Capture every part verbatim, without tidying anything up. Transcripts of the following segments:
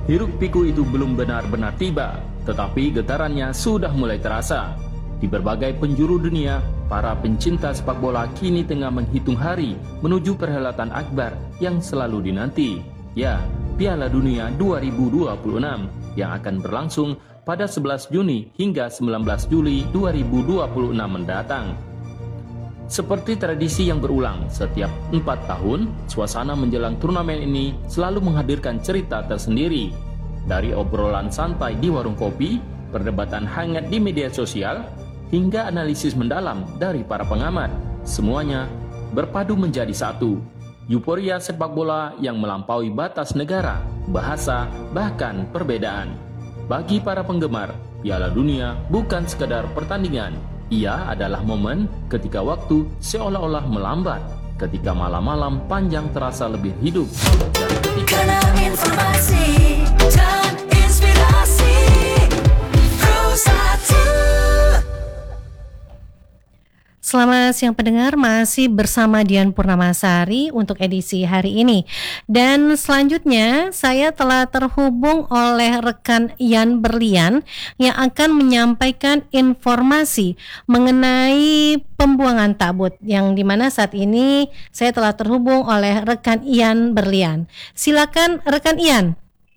Hiruk pikuk itu belum benar-benar tiba, tetapi getarannya sudah mulai terasa. Di berbagai penjuru dunia, para pencinta sepak bola kini tengah menghitung hari menuju perhelatan akbar yang selalu dinanti. Ya, Piala Dunia dua ribu dua puluh enam yang akan berlangsung pada sebelas Juni hingga sembilan belas Juli dua ribu dua puluh enam mendatang. Seperti tradisi yang berulang setiap empat tahun, suasana menjelang turnamen ini selalu menghadirkan cerita tersendiri. Dari obrolan santai di warung kopi, perdebatan hangat di media sosial, hingga analisis mendalam dari para pengamat, semuanya berpadu menjadi satu. Euforia sepak bola yang melampaui batas negara, bahasa, bahkan perbedaan. Bagi para penggemar, Piala Dunia bukan sekedar pertandingan. Ia adalah momen ketika waktu seolah-olah melambat, ketika malam-malam panjang terasa lebih hidup dari ketika informasi dan inspirasi Pro Selamat siang pendengar, masih bersama Dian Purnamasari untuk edisi hari ini. Dan selanjutnya saya telah terhubung oleh rekan Yan Berlian yang akan menyampaikan informasi mengenai pembuangan tabut, yang dimana saat ini saya telah terhubung oleh rekan Yan Berlian. Silakan rekan Yan.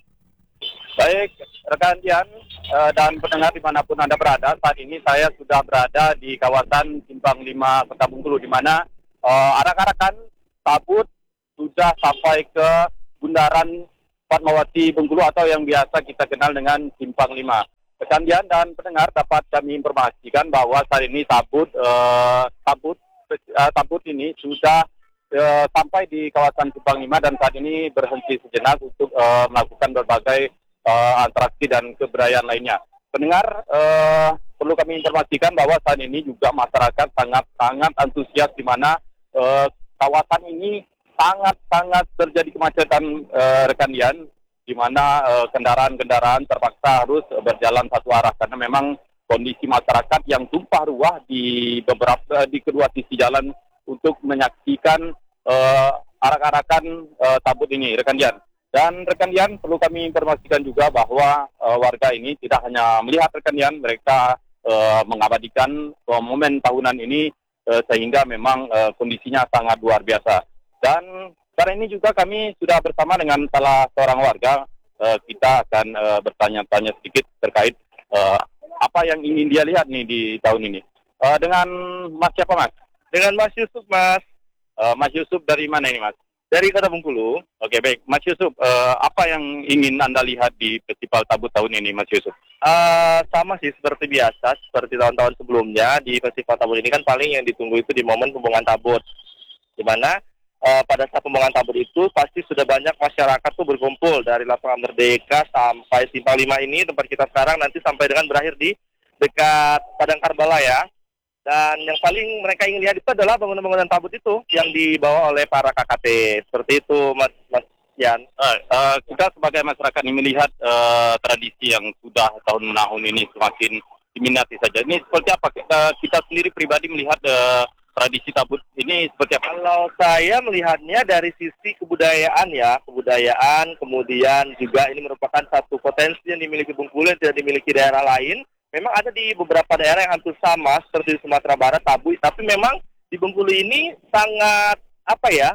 Baik, rekan Yan dan pendengar dimanapun Anda berada, saat ini saya sudah berada di kawasan Simpang lima Kota Bengkulu, di mana uh, arak-arakan tabut sudah sampai ke Bundaran Fatmawati Bengkulu atau yang biasa kita kenal dengan Simpang lima. Rekan Dian dan pendengar, dapat kami informasikan bahwa saat ini tabut uh, tabut uh, tabut ini sudah uh, sampai di kawasan Simpang lima dan saat ini berhenti sejenak untuk uh, melakukan berbagai Uh, atraksi dan kebudayaan lainnya. Pendengar, uh, perlu kami informasikan bahwa saat ini juga masyarakat sangat-sangat antusias, di mana uh, kawasan ini sangat-sangat terjadi kemacetan, uh, rekan Dian, di mana uh, kendaraan-kendaraan terpaksa harus berjalan satu arah karena memang kondisi masyarakat yang tumpah ruah di beberapa di kedua sisi jalan untuk menyaksikan uh, arak-arakan uh, tabut ini, rekan Dian. Dan rekan Dian, perlu kami informasikan juga bahwa uh, warga ini tidak hanya melihat, rekan Dian, mereka uh, mengabadikan uh, momen tahunan ini uh, sehingga memang uh, kondisinya sangat luar biasa. Dan sekarang ini juga kami sudah bersama dengan salah seorang warga. Uh, kita akan uh, bertanya-tanya sedikit terkait uh, apa yang ingin dia lihat nih di tahun ini. Uh, dengan Mas siapa, Mas? Dengan Mas Yusuf, Mas. Uh, Mas Yusuf dari mana ini, Mas? Dari Kota Bengkulu. Oke, baik. Mas Yusuf, uh, apa yang ingin Anda lihat di Festival Tabut tahun ini, Mas Yusuf? Uh, sama sih, seperti biasa, seperti tahun-tahun sebelumnya. Di Festival Tabut ini kan paling yang ditunggu itu di momen pembuangan tabut. Di mana uh, pada saat pembuangan tabut itu pasti sudah banyak masyarakat tuh berkumpul dari Lapangan Merdeka sampai Simpang lima ini, tempat kita sekarang, nanti sampai dengan berakhir di dekat Padang Karbala ya. Dan yang paling mereka ingin lihat itu adalah bangunan-bangunan tabut itu yang dibawa oleh para K K T. Seperti itu, Mas, Mas Yan. Uh, uh, kita sebagai masyarakat ini melihat uh, tradisi yang sudah tahun-tahun ini semakin diminati saja. Ini seperti apa? Kita, kita sendiri pribadi melihat uh, tradisi tabut ini seperti apa? Kalau saya melihatnya dari sisi kebudayaan ya, kebudayaan, kemudian juga ini merupakan satu potensi yang dimiliki Bengkulu yang tidak dimiliki daerah lain. Memang ada di beberapa daerah yang hampir sama seperti di Sumatera Barat, tabu, tapi memang di Bengkulu ini sangat apa ya,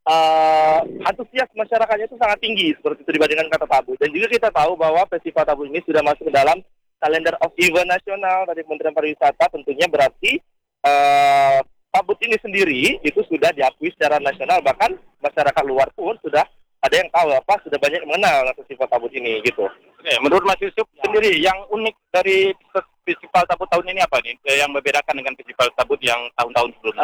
uh, antusias masyarakatnya itu sangat tinggi seperti itu dibandingkan kata tabu. Dan juga kita tahu bahwa festival tabu ini sudah masuk ke dalam kalender of event nasional dari Kementerian Pariwisata, tentunya berarti uh, tabut ini sendiri itu sudah diakui secara nasional, bahkan masyarakat luar pun sudah ada yang tahu apa, sudah banyak yang mengenal festival tabut ini gitu. Oke, menurut Mas Yusuf ya sendiri, yang unik dari festival tabut tahun ini apa nih yang membedakan dengan festival tabut yang tahun-tahun sebelumnya?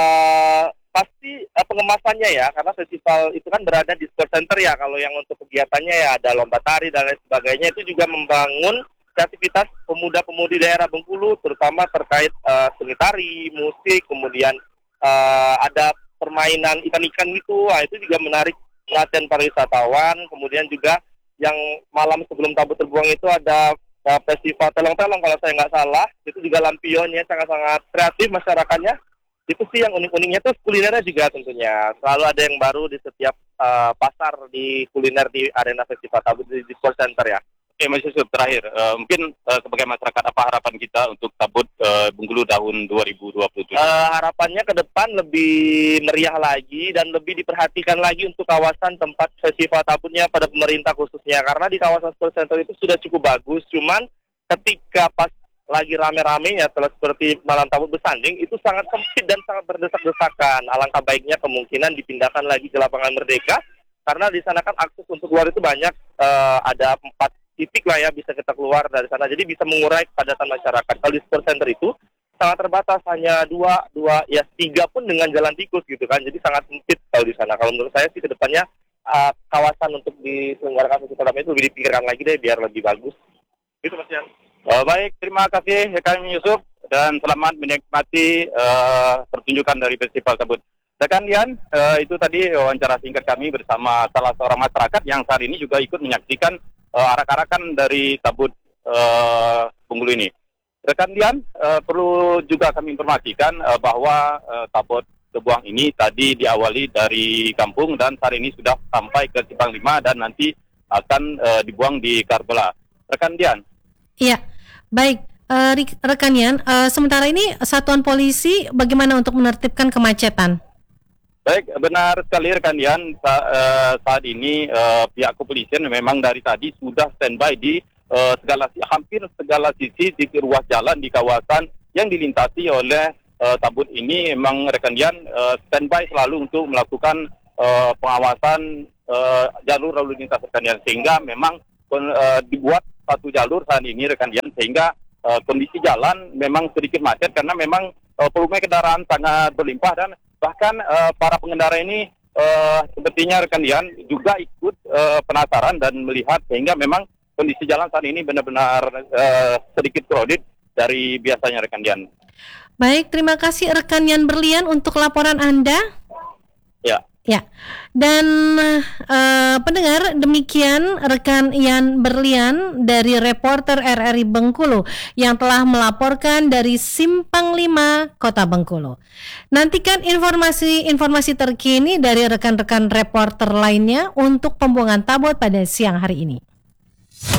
Uh, pasti uh, pengemasannya ya, karena festival itu kan berada di Sport Center ya. Kalau yang untuk kegiatannya ya ada lomba tari dan lain sebagainya, itu juga membangun kreativitas pemuda-pemudi daerah Bengkulu, terutama terkait uh, seni tari, musik, kemudian uh, ada permainan ikan-ikan gitu. Nah, itu juga menarik perhatian para wisatawan. Kemudian juga yang malam sebelum tabut terbuang itu ada uh, festival telong-telong kalau saya nggak salah. Itu juga lampionnya sangat-sangat kreatif masyarakatnya. Itu sih yang unik-uniknya tuh kulinernya juga tentunya. Selalu ada yang baru di setiap uh, pasar di kuliner di arena Festival Tabut di, di Sport Center ya. Oke, Mas Yusuf, terakhir, uh, mungkin uh, sebagai masyarakat, apa harapan kita untuk Tabut uh, Bengkulu tahun dua ribu dua puluh tujuh? Uh, harapannya ke depan lebih meriah lagi dan lebih diperhatikan lagi untuk kawasan tempat Festival Tabutnya pada pemerintah khususnya. Karena di kawasan Sport Center itu sudah cukup bagus, cuman ketika pas lagi rame-ramenya setelah seperti malam Tabut bersanding itu sangat sempit dan sangat berdesak-desakan. Alangkah baiknya kemungkinan dipindahkan lagi ke lapangan Merdeka karena di sana kan akses untuk keluar itu banyak, uh, ada empat titik lah ya bisa kita keluar dari sana, jadi bisa mengurai kepadatan masyarakat. Kalau di Sport Center itu sangat terbatas, hanya dua, dua ya tiga pun dengan jalan tikus gitu kan, jadi sangat sempit kalau di sana. Kalau menurut saya sih kedepannya uh, kawasan untuk diselenggarakan festival itu lebih dipikirkan lagi deh biar lebih bagus. Itu Mas Yan. Uh, baik, terima kasih Rekan Yusuf dan selamat menikmati uh, pertunjukan dari Festival Tabut. Rekan Dian, uh, itu tadi wawancara singkat kami bersama salah seorang masyarakat yang saat ini juga ikut menyaksikan uh, arak-arakan dari Tabut uh, Bengkulu ini. Rekan Dian, uh, perlu juga kami informasikan uh, bahwa uh, Tabut Kebuang ini tadi diawali dari kampung dan saat ini sudah sampai ke Simpang lima dan nanti akan uh, dibuang di Karbala. Rekan Dian. Iya, baik. Uh, rekan Yan, uh, sementara ini satuan polisi bagaimana untuk menertibkan kemacetan? Baik, benar sekali rekan Dian. Sa- uh, saat ini uh, pihak kepolisian memang dari tadi sudah standby di uh, segala hampir segala sisi di ruas jalan di kawasan yang dilintasi oleh uh, Tabut ini. Memang rekan Dian uh, standby selalu untuk melakukan uh, pengawasan uh, jalur lalu lintas rekan Dian, sehingga memang uh, dibuat satu jalur saat ini rekan Dian, sehingga uh, kondisi jalan memang sedikit macet karena memang uh, volume kendaraan sangat berlimpah dan bahkan uh, para pengendara ini uh, sepertinya rekan Dian juga ikut uh, penasaran dan melihat, sehingga memang kondisi jalan saat ini benar-benar uh, sedikit crowded dari biasanya rekan Dian. Baik, terima kasih rekan Yan Berlian untuk laporan Anda. Ya. Ya, dan uh, pendengar, demikian rekan Yan Berlian dari reporter R R I Bengkulu yang telah melaporkan dari Simpang lima, Kota Bengkulu. Nantikan informasi-informasi terkini dari rekan-rekan reporter lainnya untuk pembuangan Tabut pada siang hari ini.